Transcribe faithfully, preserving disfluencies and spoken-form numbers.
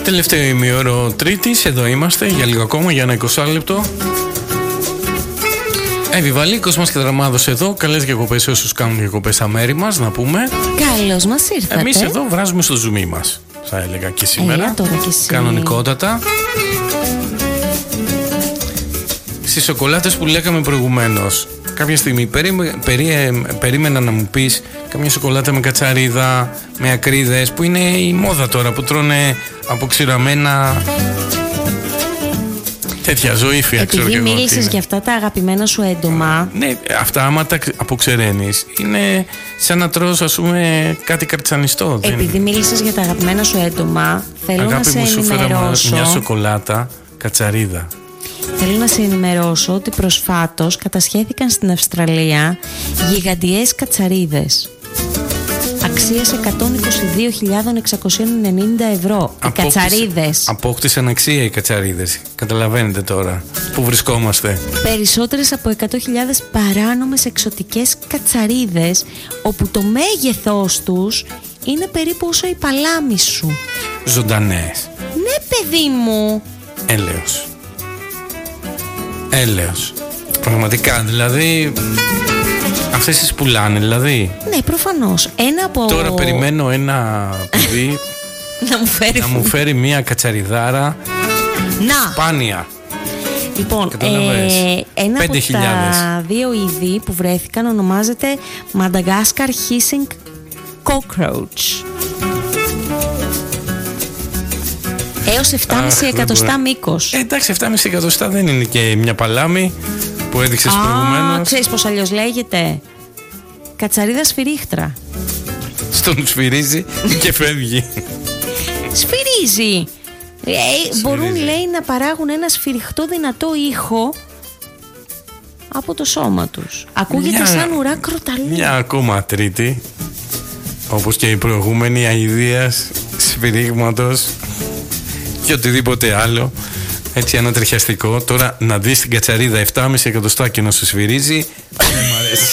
Τελευταίο ημίωρο Τρίτης, εδώ είμαστε για λίγο ακόμα, για ένα είκοσι λεπτό. Εύη Βαλίκος μας και Δραμάδος εδώ. Καλές διακοπές σε όσους κάνουν διακοπές στα μέρη μας, να πούμε. Καλώς μας ήρθατε. Εμείς εδώ βράζουμε στο ζουμί μας, θα έλεγα και σήμερα. Έλα τώρα και εσύ. Κανονικότατα. Στις σοκολάτες που λέγαμε προηγουμένως, κάποια στιγμή περί, περί, περίμενα να μου πεις καμιά σοκολάτα με κατσαρίδα, με ακρίδες, που είναι η μόδα τώρα, που τρώνε αποξηραμένα τέτοια ζωήφια. Επειδή μίλησες για αυτά τα αγαπημένα σου έντομα. Ναι, αυτά άμα τα αποξεραίνεις είναι σαν να τρως, ας πούμε, κάτι καρτσανιστό. Επειδή δεν... μίλησες για τα αγαπημένα σου έντομα, θέλω Αγάπη να σε μου, ενημερώσω. Σου φέρα μια σοκολάτα κατσαρίδα. Θέλω να σε ενημερώσω ότι προσφάτως κατασχέθηκαν στην Αυστραλία γιγαντιές κατσαρίδες αξίας εκατόν είκοσι δύο χιλιάδες εξακόσια ενενήντα ευρώ. Οι κατσαρίδες απόκτησαν αξία οι κατσαρίδες. Καταλαβαίνετε τώρα που βρισκόμαστε. Περισσότερες από εκατό χιλιάδες παράνομες εξωτικές κατσαρίδες, όπου το μέγεθός τους είναι περίπου όσο η παλάμη σου. Ζωντανές. Ναι, παιδί μου. Έλεος. Έλεος. Πραγματικά, δηλαδή. Αυτές τις πουλάνε, δηλαδή. Ναι, προφανώς. Ένα από... Τώρα περιμένω ένα παιδί να, μου φέρει... να μου φέρει μια κατσαριδάρα. Να. Σπάνια. Λοιπόν, ε, ένα από τα δύο είδη που βρέθηκαν ονομάζεται Madagascar Hissing Cockroach. Έως επτά κόμμα πέντε εκατοστά μήκος. Ε, εντάξει, επτά κόμμα πέντε εκατοστά δεν είναι και μια παλάμη που έδειξες προηγουμένως. Α, ξέρεις πως αλλιώς λέγεται? Κατσαρίδα σφυρίχτρα. Στον σφυρίζει και φεύγει. Σφυρίζει. Ε, μπορούν, λέει, να παράγουν ένα σφυριχτό δυνατό ήχο από το σώμα τους. Ακούγεται μια, σαν ουρά κροταλού. Μια ακόμα Τρίτη, όπως και η προηγούμενη, αηδίας, σφυρίγματος και οτιδήποτε άλλο. Έτσι ανατριχιαστικό. Τώρα να δεις την κατσαρίδα επτά κόμμα πέντε εκατοστά και να σου σφυρίζει, δεν μ' αρέσει.